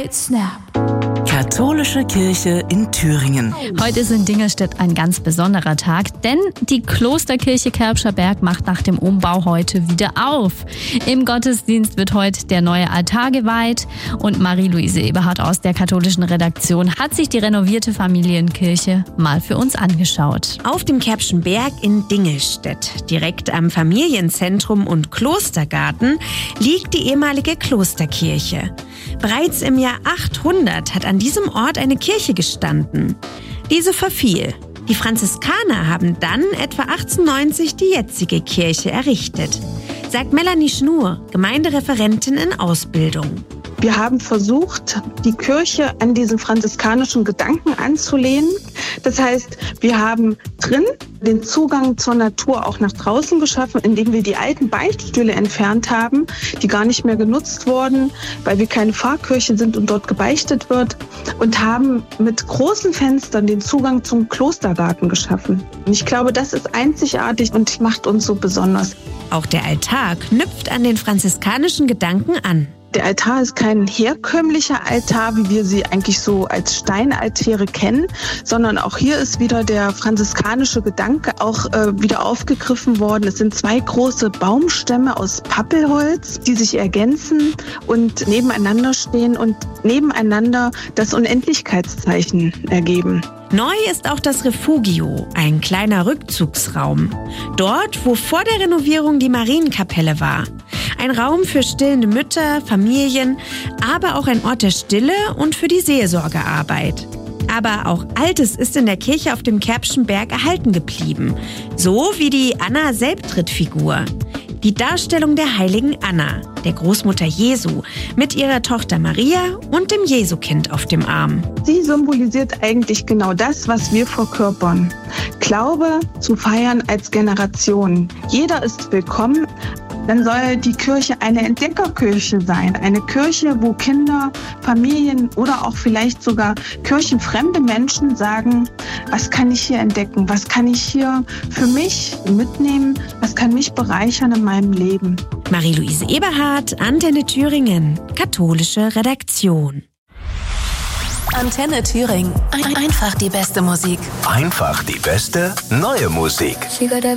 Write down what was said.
it snap. Katholische Kirche in Thüringen. Heute ist in Dingelstedt ein ganz besonderer Tag, denn die Klosterkirche Kerbscher Berg macht nach dem Umbau heute wieder auf. Im Gottesdienst wird heute der neue Altar geweiht und Marie-Louise Eberhardt aus der katholischen Redaktion hat sich die renovierte Familienkirche mal für uns angeschaut. Auf dem Kerbschen Berg in Dingelstedt, direkt am Familienzentrum und Klostergarten, liegt die ehemalige Klosterkirche. Bereits im Jahr 800 hat an diesem Ort eine Kirche gestanden. Diese verfiel. Die Franziskaner haben dann etwa 1890 die jetzige Kirche errichtet, sagt Melanie Schnur, Gemeindereferentin in Ausbildung. Wir haben versucht, die Kirche an diesen franziskanischen Gedanken anzulehnen. Das heißt, wir haben drin den Zugang zur Natur auch nach draußen geschaffen, indem wir die alten Beichtstühle entfernt haben, die gar nicht mehr genutzt wurden, weil wir keine Pfarrkirche sind und dort gebeichtet wird, und haben mit großen Fenstern den Zugang zum Klostergarten geschaffen. Und ich glaube, das ist einzigartig und macht uns so besonders. Auch der Altar knüpft an den franziskanischen Gedanken an. Der Altar ist kein herkömmlicher Altar, wie wir sie eigentlich so als Steinaltäre kennen, sondern auch hier ist wieder der franziskanische Gedanke auch wieder aufgegriffen worden. Es sind zwei große Baumstämme aus Pappelholz, die sich ergänzen und nebeneinander stehen und nebeneinander das Unendlichkeitszeichen ergeben. Neu ist auch das Refugio, ein kleiner Rückzugsraum. Dort, wo vor der Renovierung die Marienkapelle war. Ein Raum für stillende Mütter, Familien, aber auch ein Ort der Stille und für die Seelsorgearbeit. Aber auch Altes ist in der Kirche auf dem Kerbschen Berg erhalten geblieben. So wie die Anna-Selbtrittfigur. Die Darstellung der heiligen Anna, der Großmutter Jesu, mit ihrer Tochter Maria und dem Jesukind auf dem Arm. Sie symbolisiert eigentlich genau das, was wir verkörpern. Glaube zu feiern als Generation. Jeder ist willkommen. Dann soll die Kirche eine Entdeckerkirche sein. Eine Kirche, wo Kinder, Familien oder auch vielleicht sogar kirchenfremde Menschen sagen, was kann ich hier entdecken? Was kann ich hier für mich mitnehmen? Was kann mich bereichern in meinem Leben? Marie-Louise Eberhardt, Antenne Thüringen, katholische Redaktion. Antenne Thüringen. Einfach die beste Musik. Einfach die beste neue Musik.